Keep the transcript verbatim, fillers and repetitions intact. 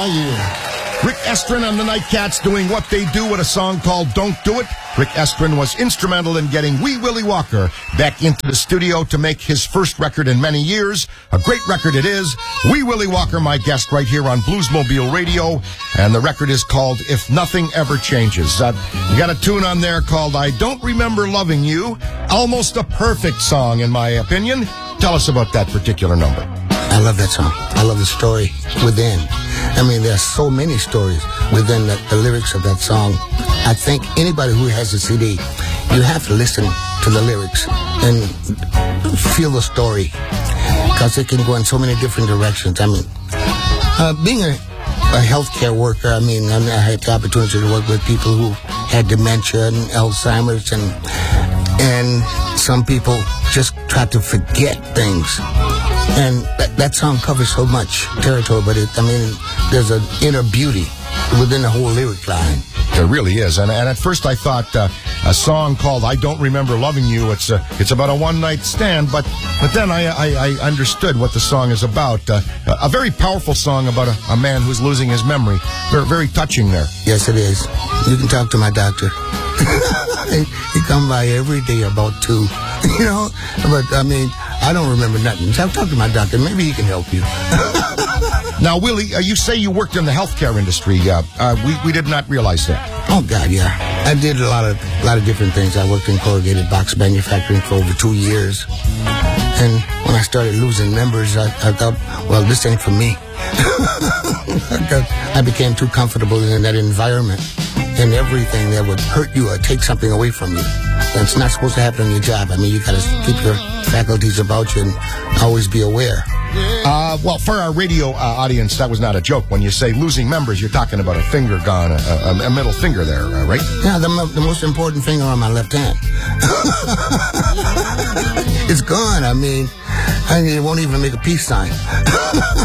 are you? Rick Estrin and the Nightcats doing what they do with a song called Don't Do It. Rick Estrin was instrumental in getting Wee Willie Walker back into the studio to make his first record in many years. A great record it is. Wee Willie Walker, my guest right here on Bluesmobile Radio. And the record is called If Nothing Ever Changes. Uh, you got a tune on there called I Don't Remember Loving You. Almost a perfect song, in my opinion. Tell us about that particular number. I love that song. I love the story within. I mean, there's so many stories within the, the lyrics of that song. I think anybody who has a C D, you have to listen to the lyrics and feel the story, because it can go in so many different directions. I mean, uh, being a, a healthcare worker, I mean, I, I had the opportunity to work with people who had dementia and Alzheimer's, and and some people just try to forget things. And that, that song covers so much territory, but it, I mean, there's an inner beauty within the whole lyric line. There really is. And, and at first I thought uh, a song called I Don't Remember Loving You, it's a, it's about a one-night stand, but but then I, I, I understood what the song is about. Uh, a very powerful song about a, a man who's losing his memory. Very, very touching there. Yes, it is. You can talk to my doctor. he, he come by every day about two, you know, but I mean, I don't remember nothing. So I'll talk to my doctor. Maybe he can help you. Now, Willie, uh, you say you worked in the healthcare industry. Uh, uh, we, we did not realize that. Oh, God, yeah. I did a lot of a lot of different things. I worked in corrugated box manufacturing for over two years. And when I started losing members, I, I thought, well, this ain't for me. I became too comfortable in that environment, and everything that would hurt you or take something away from you. That's not supposed to happen on your job. I mean, you got to keep your faculties about you and always be aware. Uh, well, for our radio uh, audience, that was not a joke. When you say losing members, you're talking about a finger gone, a, a, a middle finger there, uh, right? Yeah, the, the most important finger on my left hand. It's gone. I mean, I mean, it won't even make a peace sign.